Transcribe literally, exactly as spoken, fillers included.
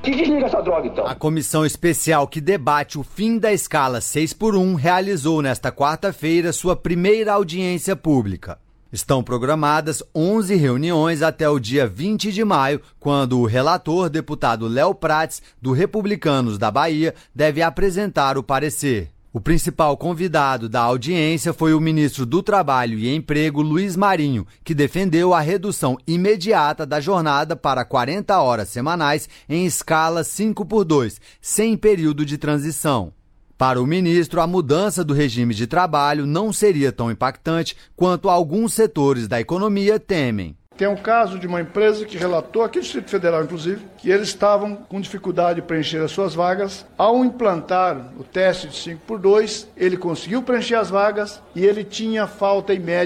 Que desliga essa droga, então. A comissão especial que debate o fim da escala seis por um realizou nesta quarta-feira sua primeira audiência pública. Estão programadas onze reuniões até o dia vinte de maio, quando o relator, deputado Léo Prates, do Republicanos da Bahia, deve apresentar o parecer. O principal convidado da audiência foi o ministro do Trabalho e Emprego, Luiz Marinho, que defendeu a redução imediata da jornada para quarenta horas semanais em escala cinco por dois, sem período de transição. Para o ministro, a mudança do regime de trabalho não seria tão impactante quanto alguns setores da economia temem. Tem um caso de uma empresa que relatou, aqui no Distrito Federal inclusive, que eles estavam com dificuldade de preencher as suas vagas. Ao implantar o teste de cinco por dois, ele conseguiu preencher as vagas e ele tinha falta em média